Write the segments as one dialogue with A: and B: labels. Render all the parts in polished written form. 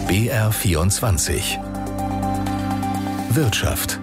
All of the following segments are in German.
A: BR24 Wirtschaft.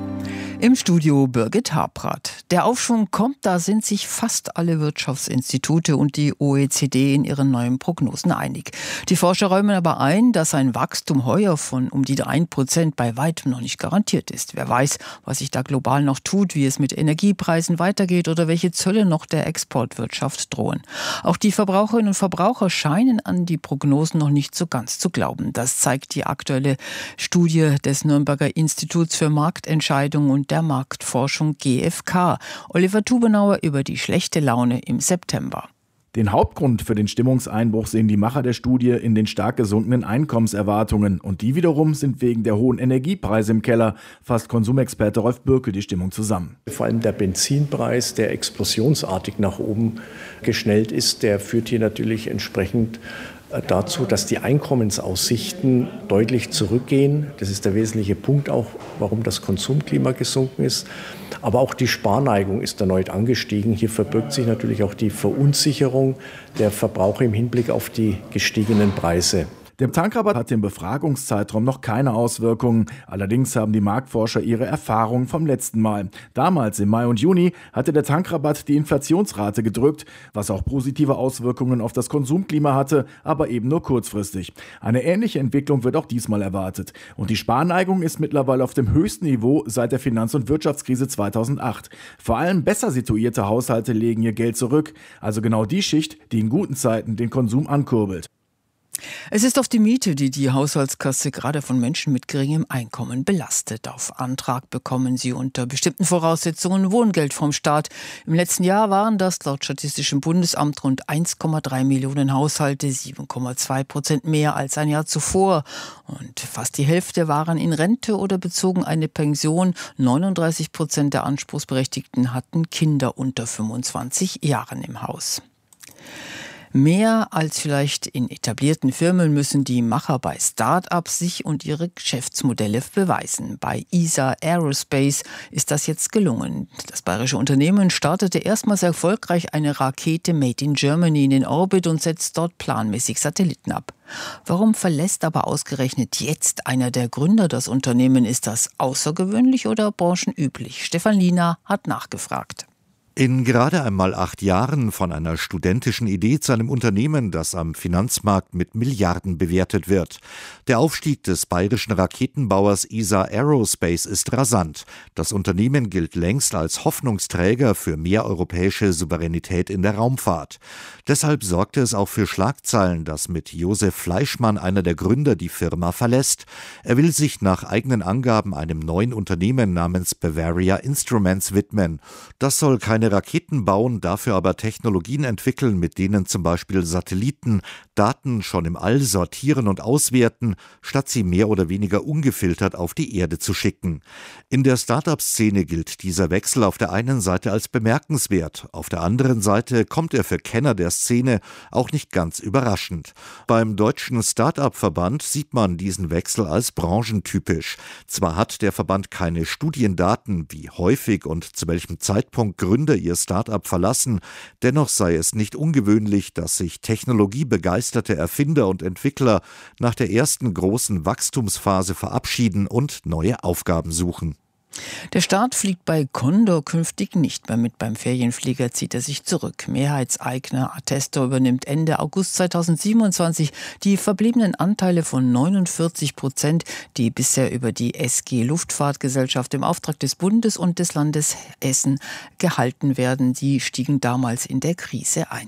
B: Im Studio Birgit Habrath. Der Aufschwung kommt, da sind sich fast alle Wirtschaftsinstitute und die OECD in ihren neuen Prognosen einig. Die Forscher räumen aber ein, dass ein Wachstum heuer von um die 1% bei weitem noch nicht garantiert ist. Wer weiß, was sich da global noch tut, wie es mit Energiepreisen weitergeht oder welche Zölle noch der Exportwirtschaft drohen. Auch die Verbraucherinnen und Verbraucher scheinen an die Prognosen noch nicht so ganz zu glauben. Das zeigt die aktuelle Studie des Nürnberger Instituts für Marktentscheidungen und der Marktforschung GfK. Oliver Tubenauer über die schlechte Laune im September.
C: Den Hauptgrund für den Stimmungseinbruch sehen die Macher der Studie in den stark gesunkenen Einkommenserwartungen. Und die wiederum sind wegen der hohen Energiepreise im Keller. Fasst Konsumexperte Rolf Bürkel die Stimmung zusammen.
D: Vor allem der Benzinpreis, der explosionsartig nach oben geschnellt ist, der führt hier natürlich entsprechend dazu, dass die Einkommensaussichten deutlich zurückgehen. Das ist der wesentliche Punkt auch, warum das Konsumklima gesunken ist. Aber auch die Sparneigung ist erneut angestiegen. Hier verbirgt sich natürlich auch die Verunsicherung der Verbraucher im Hinblick auf die gestiegenen Preise.
C: Der Tankrabatt hat im Befragungszeitraum noch keine Auswirkungen. Allerdings haben die Marktforscher ihre Erfahrungen vom letzten Mal. Damals im Mai und Juni hatte der Tankrabatt die Inflationsrate gedrückt, was auch positive Auswirkungen auf das Konsumklima hatte, aber eben nur kurzfristig. Eine ähnliche Entwicklung wird auch diesmal erwartet. Und die Sparneigung ist mittlerweile auf dem höchsten Niveau seit der Finanz- und Wirtschaftskrise 2008. Vor allem besser situierte Haushalte legen ihr Geld zurück, also genau die Schicht, die in guten Zeiten den Konsum ankurbelt.
B: Es ist oft die Miete, die die Haushaltskasse gerade von Menschen mit geringem Einkommen belastet. Auf Antrag bekommen sie unter bestimmten Voraussetzungen Wohngeld vom Staat. Im letzten Jahr waren das laut Statistischem Bundesamt rund 1,3 Millionen Haushalte, 7,2% mehr als ein Jahr zuvor. Und fast die Hälfte waren in Rente oder bezogen eine Pension. 39% der Anspruchsberechtigten hatten Kinder unter 25 Jahren im Haus. Mehr als vielleicht in etablierten Firmen müssen die Macher bei Start-ups sich und ihre Geschäftsmodelle beweisen. Bei ESA Aerospace ist das jetzt gelungen. Das bayerische Unternehmen startete erstmals erfolgreich eine Rakete Made in Germany in den Orbit und setzt dort planmäßig Satelliten ab. Warum verlässt aber ausgerechnet jetzt einer der Gründer das Unternehmen? Ist das außergewöhnlich oder branchenüblich? Stefan Liener hat nachgefragt.
E: In gerade einmal 8 Jahren von einer studentischen Idee zu einem Unternehmen, das am Finanzmarkt mit Milliarden bewertet wird. Der Aufstieg des bayerischen Raketenbauers ESA Aerospace ist rasant. Das Unternehmen gilt längst als Hoffnungsträger für mehr europäische Souveränität in der Raumfahrt. Deshalb sorgte es auch für Schlagzeilen, dass mit Josef Fleischmann einer der Gründer die Firma verlässt. Er will sich nach eigenen Angaben einem neuen Unternehmen namens Bavaria Instruments widmen. Das soll keine Raketen bauen, dafür aber Technologien entwickeln, mit denen zum Beispiel Satelliten Daten schon im All sortieren und auswerten, statt sie mehr oder weniger ungefiltert auf die Erde zu schicken. In der Start-up-Szene gilt dieser Wechsel auf der einen Seite als bemerkenswert, auf der anderen Seite kommt er für Kenner der Szene auch nicht ganz überraschend. Beim Deutschen Start-up-Verband sieht man diesen Wechsel als branchentypisch. Zwar hat der Verband keine Studiendaten, wie häufig und zu welchem Zeitpunkt Gründer ihr Start-up verlassen, dennoch sei es nicht ungewöhnlich, dass sich technologiebegeisterte Erfinder und Entwickler nach der ersten großen Wachstumsphase verabschieden und neue Aufgaben suchen.
B: Der Staat fliegt bei Condor künftig nicht mehr mit. Beim Ferienflieger zieht er sich zurück. Mehrheitseigner Atesto übernimmt Ende August 2027 die verbliebenen Anteile von 49%, die bisher über die SG Luftfahrtgesellschaft im Auftrag des Bundes und des Landes Hessen gehalten werden. Die stiegen damals in der Krise ein.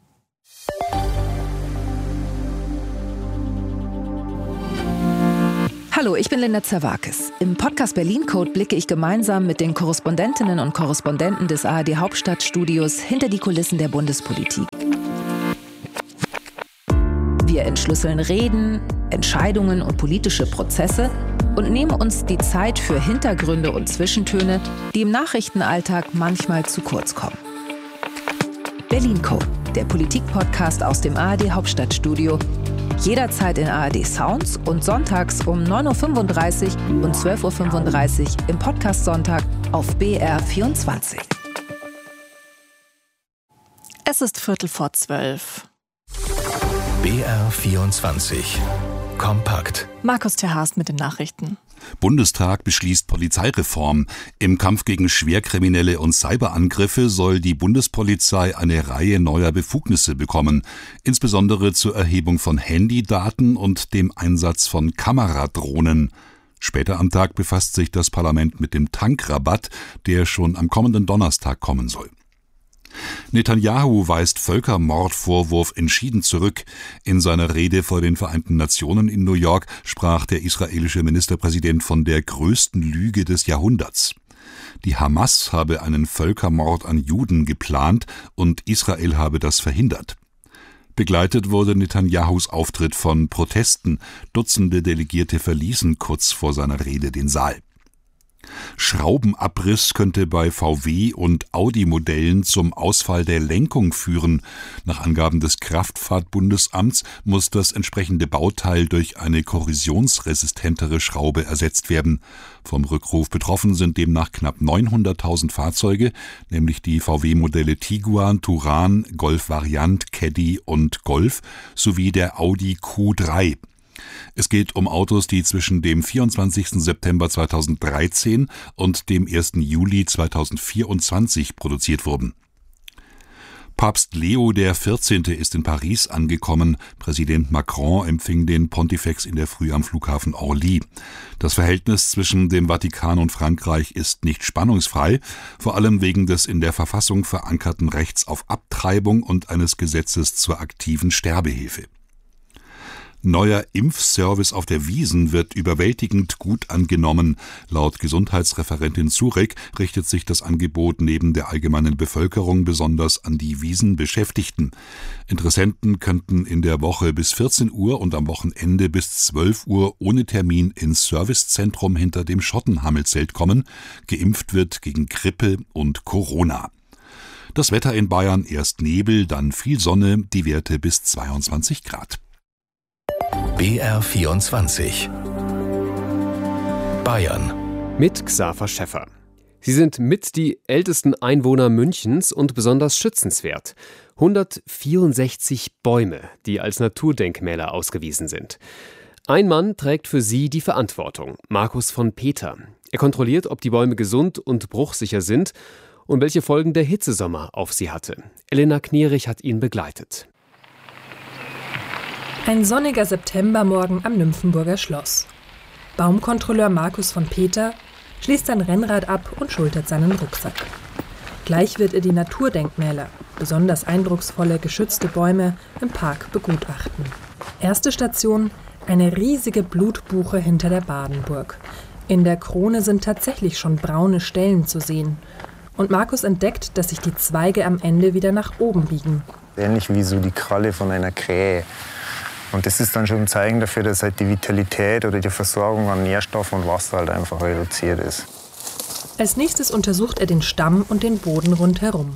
F: Hallo, ich bin Linda Zerwakis. Im Podcast Berlin Code blicke ich gemeinsam mit den Korrespondentinnen und Korrespondenten des ARD Hauptstadtstudios hinter die Kulissen der Bundespolitik. Wir entschlüsseln Reden, Entscheidungen und politische Prozesse und nehmen uns die Zeit für Hintergründe und Zwischentöne, die im Nachrichtenalltag manchmal zu kurz kommen. Berlin Code, der Politik-Podcast aus dem ARD Hauptstadtstudio. Jederzeit in ARD Sounds und sonntags um 9.35 Uhr und 12.35 Uhr im Podcast Sonntag auf BR24.
G: Es ist 11:45.
A: BR24 kompakt.
G: Markus Terhaast mit den Nachrichten.
H: Bundestag beschließt Polizeireform. Im Kampf gegen Schwerkriminelle und Cyberangriffe soll die Bundespolizei eine Reihe neuer Befugnisse bekommen, insbesondere zur Erhebung von Handydaten und dem Einsatz von Kameradrohnen. Später am Tag befasst sich das Parlament mit dem Tankrabatt, der schon am kommenden Donnerstag kommen soll. Netanyahu weist Völkermordvorwurf entschieden zurück. In seiner Rede vor den Vereinten Nationen in New York sprach der israelische Ministerpräsident von der größten Lüge des Jahrhunderts. Die Hamas habe einen Völkermord an Juden geplant und Israel habe das verhindert. Begleitet wurde Netanyahus Auftritt von Protesten. Dutzende Delegierte verließen kurz vor seiner Rede den Saal. Schraubenabriss könnte bei VW- und Audi-Modellen zum Ausfall der Lenkung führen. Nach Angaben des Kraftfahrtbundesamts muss das entsprechende Bauteil durch eine korrosionsresistentere Schraube ersetzt werden. Vom Rückruf betroffen sind demnach knapp 900.000 Fahrzeuge, nämlich die VW-Modelle Tiguan, Touran, Golf Variant, Caddy und Golf sowie der Audi Q3. Es geht um Autos, die zwischen dem 24. September 2013 und dem 1. Juli 2024 produziert wurden. Papst Leo XIV. Ist in Paris angekommen. Präsident Macron empfing den Pontifex in der Früh am Flughafen Orly. Das Verhältnis zwischen dem Vatikan und Frankreich ist nicht spannungsfrei, vor allem wegen des in der Verfassung verankerten Rechts auf Abtreibung und eines Gesetzes zur aktiven Sterbehilfe. Neuer Impfservice auf der Wiesn wird überwältigend gut angenommen. Laut Gesundheitsreferentin Zurek richtet sich das Angebot neben der allgemeinen Bevölkerung besonders an die Wiesn-Beschäftigten. Interessenten könnten in der Woche bis 14 Uhr und am Wochenende bis 12 Uhr ohne Termin ins Servicezentrum hinter dem Schottenhammelzelt kommen. Geimpft wird gegen Grippe und Corona. Das Wetter in Bayern: erst Nebel, dann viel Sonne, die Werte bis 22 Grad.
A: BR24 Bayern
I: mit Xaver Schäffer. Sie sind mit die ältesten Einwohner Münchens und besonders schützenswert. 164 Bäume, die als Naturdenkmäler ausgewiesen sind. Ein Mann trägt für sie die Verantwortung, Markus von Peter. Er kontrolliert, ob die Bäume gesund und bruchsicher sind und welche Folgen der Hitzesommer auf sie hatte. Elena Knierich hat ihn begleitet.
J: Ein sonniger Septembermorgen am Nymphenburger Schloss. Baumkontrolleur Markus von Peter schließt sein Rennrad ab und schultert seinen Rucksack. Gleich wird er die Naturdenkmäler, besonders eindrucksvolle geschützte Bäume, im Park begutachten. Erste Station: eine riesige Blutbuche hinter der Badenburg. In der Krone sind tatsächlich schon braune Stellen zu sehen. Und Markus entdeckt, dass sich die Zweige am Ende wieder nach oben biegen.
K: Ähnlich wie so die Kralle von einer Krähe. Und das ist dann schon ein Zeichen dafür, dass halt die Vitalität oder die Versorgung an Nährstoffen und Wasser halt einfach reduziert ist.
J: Als nächstes untersucht er den Stamm und den Boden rundherum.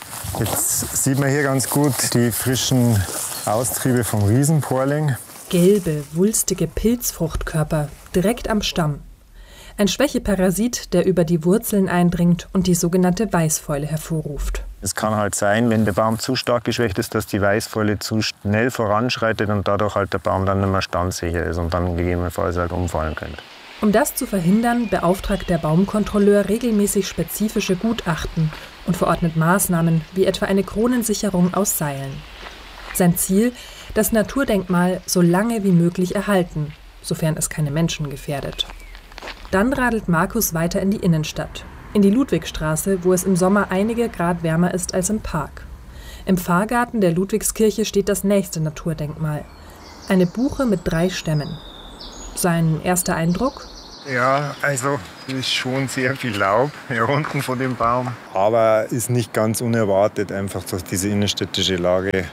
K: Jetzt sieht man hier ganz gut die frischen Austriebe vom Riesenporling.
J: Gelbe, wulstige Pilzfruchtkörper direkt am Stamm. Ein Schwächeparasit, der über die Wurzeln eindringt und die sogenannte Weißfäule hervorruft.
K: Es kann halt sein, wenn der Baum zu stark geschwächt ist, dass die Weißfäule zu schnell voranschreitet und dadurch halt der Baum dann nicht mehr standsicher ist und dann gegebenenfalls halt umfallen könnte.
J: Um das zu verhindern, beauftragt der Baumkontrolleur regelmäßig spezifische Gutachten und verordnet Maßnahmen, wie etwa eine Kronensicherung aus Seilen. Sein Ziel: das Naturdenkmal so lange wie möglich erhalten, sofern es keine Menschen gefährdet. Dann radelt Markus weiter in die Innenstadt, in die Ludwigstraße, wo es im Sommer einige Grad wärmer ist als im Park. Im Pfarrgarten der Ludwigskirche steht das nächste Naturdenkmal. Eine Buche mit 3 Stämmen. Sein erster Eindruck?
K: Ja, also ist schon sehr viel Laub hier unten von dem Baum. Aber ist nicht ganz unerwartet, einfach durch diese innenstädtische Lage.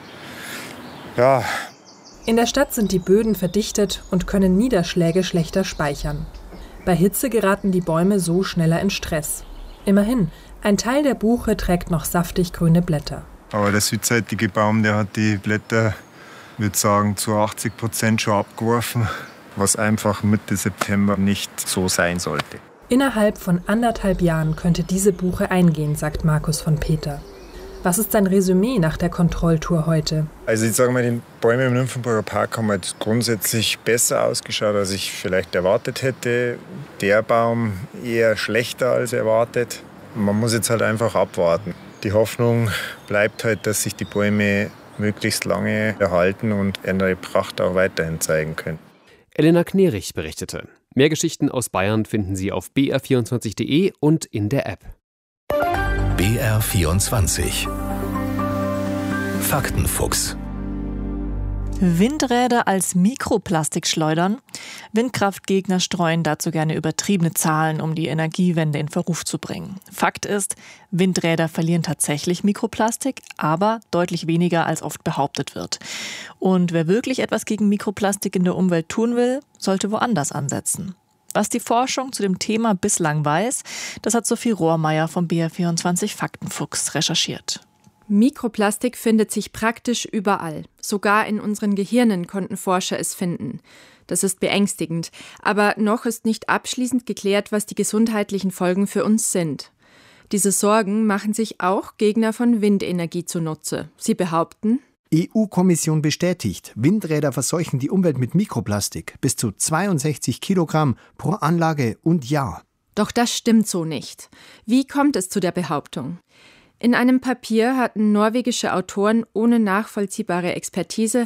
K: Ja.
J: In der Stadt sind die Böden verdichtet und können Niederschläge schlechter speichern. Bei Hitze geraten die Bäume so schneller in Stress. Immerhin, ein Teil der Buche trägt noch saftig grüne Blätter.
K: Aber der südseitige Baum, der hat die Blätter, ich würde sagen, zu 80% schon abgeworfen, was einfach Mitte September nicht so sein sollte.
J: Innerhalb von 1,5 Jahren könnte diese Buche eingehen, sagt Markus von Peter. Was ist sein Resümee nach der Kontrolltour heute?
K: Also ich sage mal, die Bäume im Nymphenburger Park haben halt grundsätzlich besser ausgeschaut, als ich vielleicht erwartet hätte. Der Baum eher schlechter als erwartet. Man muss jetzt halt einfach abwarten. Die Hoffnung bleibt halt, dass sich die Bäume möglichst lange erhalten und ihre Pracht auch weiterhin zeigen können.
I: Elena Knerich berichtete. Mehr Geschichten aus Bayern finden Sie auf br24.de und in der App.
A: BR24 Faktenfuchs.
G: Windräder als Mikroplastik schleudern? Windkraftgegner streuen dazu gerne übertriebene Zahlen, um die Energiewende in Verruf zu bringen. Fakt ist, Windräder verlieren tatsächlich Mikroplastik, aber deutlich weniger als oft behauptet wird. Und wer wirklich etwas gegen Mikroplastik in der Umwelt tun will, sollte woanders ansetzen. Was die Forschung zu dem Thema bislang weiß, das hat Sophie Rohrmeier vom BR24 Faktenfuchs recherchiert.
L: Mikroplastik findet sich praktisch überall. Sogar in unseren Gehirnen konnten Forscher es finden. Das ist beängstigend. Aber noch ist nicht abschließend geklärt, was die gesundheitlichen Folgen für uns sind. Diese Sorgen machen sich auch Gegner von Windenergie zunutze. Sie behaupten:
M: EU-Kommission bestätigt, Windräder verseuchen die Umwelt mit Mikroplastik. Bis zu 62 Kilogramm pro Anlage und Jahr.
L: Doch das stimmt so nicht. Wie kommt es zu der Behauptung? In einem Papier hatten norwegische Autoren ohne nachvollziehbare Expertise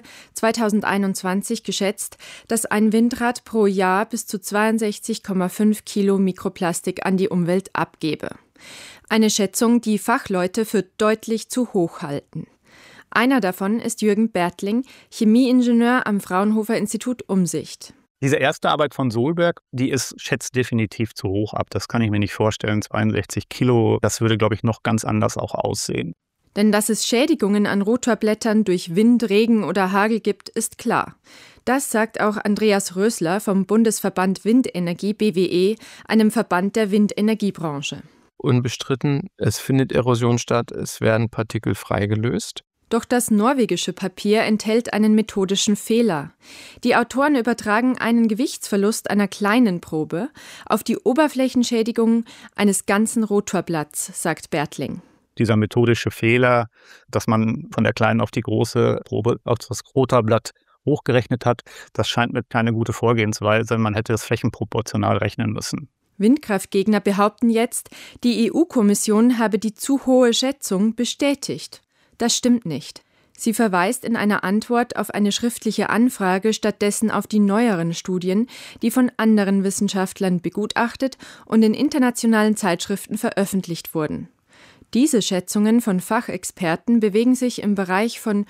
L: 2021 geschätzt, dass ein Windrad pro Jahr bis zu 62,5 Kilo Mikroplastik an die Umwelt abgebe. Eine Schätzung, die Fachleute für deutlich zu hoch halten. Einer davon ist Jürgen Bertling, Chemieingenieur am Fraunhofer Institut Umsicht.
N: Diese erste Arbeit von Solberg, die schätzt definitiv zu hoch ab. Das kann ich mir nicht vorstellen. 62 Kilo, das würde, glaube ich, noch ganz anders auch aussehen.
L: Denn dass es Schädigungen an Rotorblättern durch Wind, Regen oder Hagel gibt, ist klar. Das sagt auch Andreas Rösler vom Bundesverband Windenergie BWE, einem Verband der Windenergiebranche.
O: Unbestritten, es findet Erosion statt, es werden Partikel freigelöst.
L: Doch das norwegische Papier enthält einen methodischen Fehler. Die Autoren übertragen einen Gewichtsverlust einer kleinen Probe auf die Oberflächenschädigung eines ganzen Rotorblatts, sagt Bertling.
N: Dieser methodische Fehler, dass man von der kleinen auf die große Probe auf das Rotorblatt hochgerechnet hat, das scheint mir keine gute Vorgehensweise. Man hätte es flächenproportional rechnen müssen.
L: Windkraftgegner behaupten jetzt, die EU-Kommission habe die zu hohe Schätzung bestätigt. Das stimmt nicht. Sie verweist in einer Antwort auf eine schriftliche Anfrage stattdessen auf die neueren Studien, die von anderen Wissenschaftlern begutachtet und in internationalen Zeitschriften veröffentlicht wurden. Diese Schätzungen von Fachexperten bewegen sich im Bereich von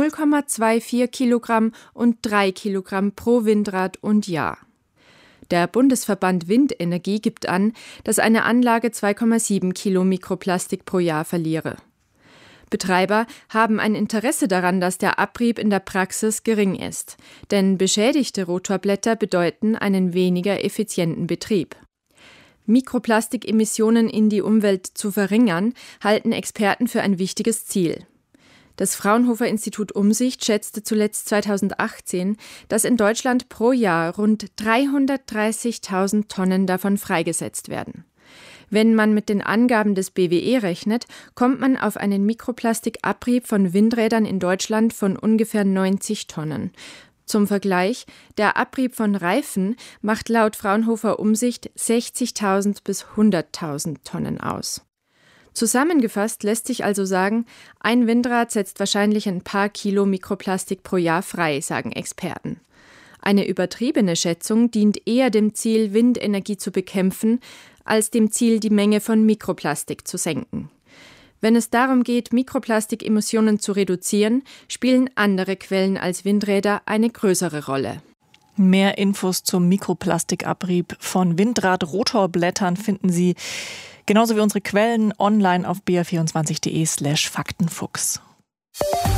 L: 0,24 Kilogramm und 3 Kilogramm pro Windrad und Jahr. Der Bundesverband Windenergie gibt an, dass eine Anlage 2,7 Kilo Mikroplastik pro Jahr verliere. Betreiber haben ein Interesse daran, dass der Abrieb in der Praxis gering ist, denn beschädigte Rotorblätter bedeuten einen weniger effizienten Betrieb. Mikroplastikemissionen in die Umwelt zu verringern, halten Experten für ein wichtiges Ziel. Das Fraunhofer Institut Umsicht schätzte zuletzt 2018, dass in Deutschland pro Jahr rund 330.000 Tonnen davon freigesetzt werden. Wenn man mit den Angaben des BWE rechnet, kommt man auf einen Mikroplastikabrieb von Windrädern in Deutschland von ungefähr 90 Tonnen. Zum Vergleich, der Abrieb von Reifen macht laut Fraunhofer Umsicht 60.000 bis 100.000 Tonnen aus. Zusammengefasst lässt sich also sagen, ein Windrad setzt wahrscheinlich ein paar Kilo Mikroplastik pro Jahr frei, sagen Experten. Eine übertriebene Schätzung dient eher dem Ziel, Windenergie zu bekämpfen, als dem Ziel, die Menge von Mikroplastik zu senken. Wenn es darum geht, Mikroplastikemissionen zu reduzieren, spielen andere Quellen als Windräder eine größere Rolle.
G: Mehr Infos zum Mikroplastikabrieb von Windrad-Rotorblättern finden Sie genauso wie unsere Quellen online auf br24.de/Faktenfuchs.